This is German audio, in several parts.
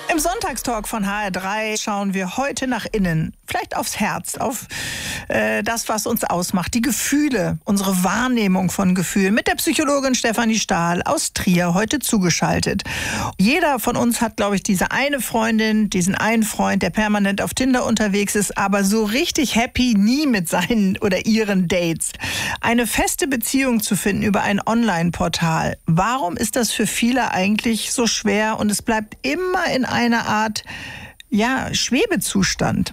Im Sonntagstalk von HR3 schauen wir heute nach innen, vielleicht aufs Herz, auf das, was uns ausmacht, die Gefühle, unsere Wahrnehmung von Gefühlen, mit der Psychologin Stefanie Stahl aus Trier heute zugeschaltet. Jeder von uns hat, glaube ich, diese eine Freundin, diesen einen Freund, der permanent auf Tinder unterwegs ist, aber so richtig happy nie mit seinen oder ihren Dates. Eine feste Beziehung zu finden über ein Online-Portal. Warum ist das für viele eigentlich so schwer und es bleibt immer in einer Art, Schwebezustand?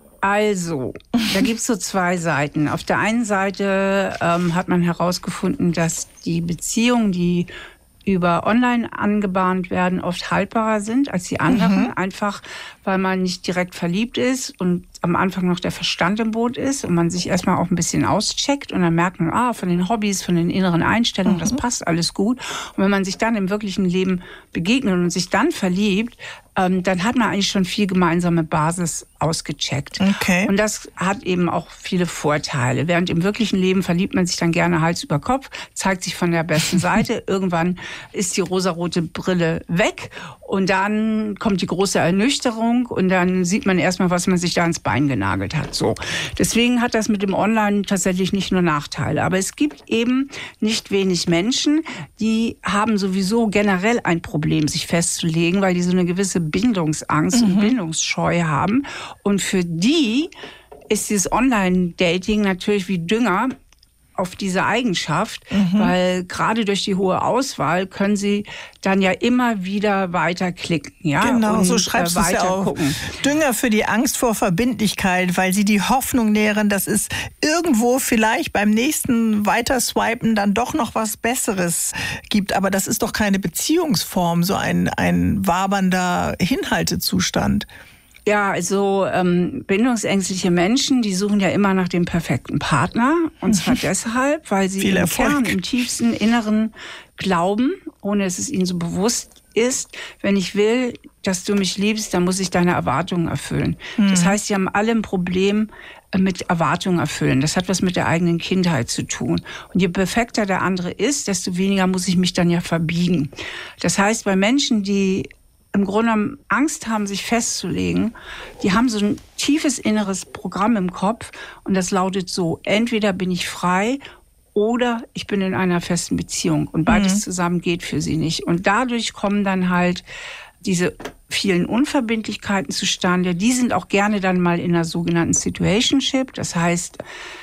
Also, da gibt es so zwei Seiten. Auf der einen Seite hat man herausgefunden, dass die Beziehungen, die über online angebahnt werden, oft haltbarer sind als die anderen. Einfach, weil man nicht direkt verliebt ist und am Anfang noch der Verstand im Boot ist und man sich erstmal auch ein bisschen auscheckt und dann merkt man, von den Hobbys, von den inneren Einstellungen, das passt alles gut. Und wenn man sich dann im wirklichen Leben begegnet und sich dann verliebt, dann hat man eigentlich schon viel gemeinsame Basis ausgecheckt. Okay. Und das hat eben auch viele Vorteile. Während im wirklichen Leben verliebt man sich dann gerne Hals über Kopf, zeigt sich von der besten Seite. Irgendwann ist die rosarote Brille weg und dann kommt die große Ernüchterung und dann sieht man erstmal, was man sich da ins Bein genagelt hat. So. Deswegen hat das mit dem Online tatsächlich nicht nur Nachteile. Aber es gibt eben nicht wenig Menschen, die haben sowieso generell ein Problem, sich festzulegen, weil die so eine gewisse Bindungsangst und Bindungsscheu haben. Und für die ist dieses Online-Dating natürlich wie Dünger auf diese Eigenschaft, weil gerade durch die hohe Auswahl können sie dann ja immer wieder weiterklicken. Ja? Genau, und so schreibst du es ja auch. Dünger für die Angst vor Verbindlichkeit, weil sie die Hoffnung nähren, dass es irgendwo vielleicht beim nächsten Weiterswipen dann doch noch was Besseres gibt. Aber das ist doch keine Beziehungsform, so ein wabernder Hinhaltezustand. Ja, also bindungsängstliche Menschen, die suchen ja immer nach dem perfekten Partner. Und zwar deshalb, weil sie im Kern, im tiefsten Inneren glauben, ohne dass es ihnen so bewusst ist, wenn ich will, dass du mich liebst, dann muss ich deine Erwartungen erfüllen. Das heißt, sie haben alle ein Problem mit Erwartungen erfüllen. Das hat was mit der eigenen Kindheit zu tun. Und je perfekter der andere ist, desto weniger muss ich mich dann ja verbiegen. Das heißt, bei Menschen, die im Grunde genommen Angst haben, sich festzulegen, die haben so ein tiefes inneres Programm im Kopf und das lautet so: Entweder bin ich frei oder ich bin in einer festen Beziehung und beides zusammen geht für sie nicht. Und dadurch kommen dann halt diese vielen Unverbindlichkeiten zustande. Die sind auch gerne dann mal in einer sogenannten Situationship. Das heißt,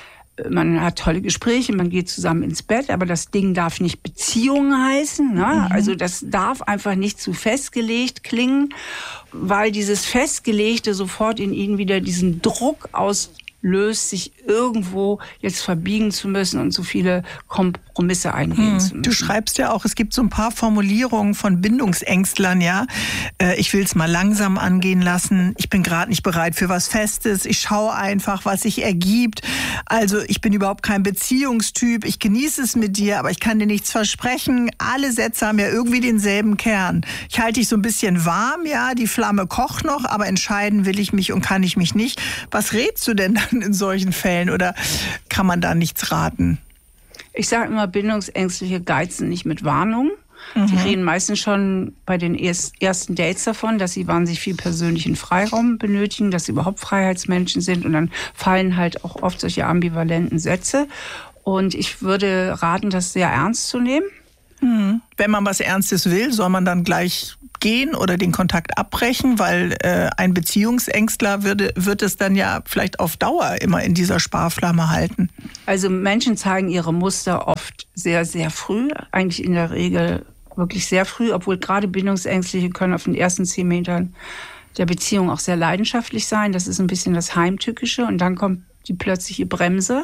man hat tolle Gespräche, man geht zusammen ins Bett, aber das Ding darf nicht Beziehung heißen. Ne? Also das darf einfach nicht zu festgelegt klingen, weil dieses Festgelegte sofort in ihnen wieder diesen Druck auslöst, sich irgendwo jetzt verbiegen zu müssen und so viele Kompromisse eingehen zu müssen. Du schreibst ja auch, es gibt so ein paar Formulierungen von Bindungsängstlern, ja. Ich will es mal langsam angehen lassen. Ich bin gerade nicht bereit für was Festes. Ich schaue einfach, was sich ergibt. Also ich bin überhaupt kein Beziehungstyp. Ich genieße es mit dir, aber ich kann dir nichts versprechen. Alle Sätze haben ja irgendwie denselben Kern. Ich halte dich so ein bisschen warm, ja. Die Flamme kocht noch, aber entscheiden will ich mich und kann ich mich nicht. Was rätst du denn dann in solchen Fällen oder kann man da nichts raten? Ich sage immer, Bindungsängstliche geizen nicht mit Warnung. Die reden meistens schon bei den ersten Dates davon, dass sie wahnsinnig viel persönlichen Freiraum benötigen, dass sie überhaupt Freiheitsmenschen sind und dann fallen halt auch oft solche ambivalenten Sätze. Und ich würde raten, das sehr ernst zu nehmen. Wenn man was Ernstes will, soll man dann gleich gehen oder den Kontakt abbrechen, weil ein Beziehungsängstler wird es dann ja vielleicht auf Dauer immer in dieser Sparflamme halten. Also Menschen zeigen ihre Muster oft sehr, sehr früh, eigentlich in der Regel wirklich sehr früh, obwohl gerade Bindungsängstliche können auf den ersten 10 Metern der Beziehung auch sehr leidenschaftlich sein. Das ist ein bisschen das Heimtückische und dann kommt die plötzliche Bremse.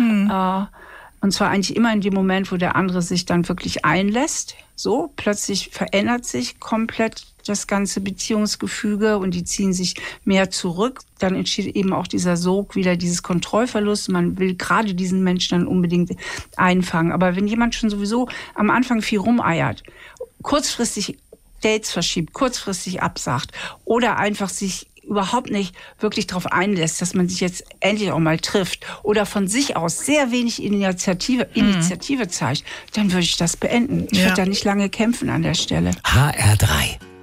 Und zwar eigentlich immer in dem Moment, wo der andere sich dann wirklich einlässt. So, plötzlich verändert sich komplett das ganze Beziehungsgefüge und die ziehen sich mehr zurück. Dann entsteht eben auch dieser Sog, wieder dieses Kontrollverlust. Man will gerade diesen Menschen dann unbedingt einfangen. Aber wenn jemand schon sowieso am Anfang viel rumeiert, kurzfristig Dates verschiebt, kurzfristig absagt oder einfach sich überhaupt nicht wirklich darauf einlässt, dass man sich jetzt endlich auch mal trifft oder von sich aus sehr wenig Initiative zeigt, dann würde ich das beenden. Ich würde da nicht lange kämpfen an der Stelle. HR3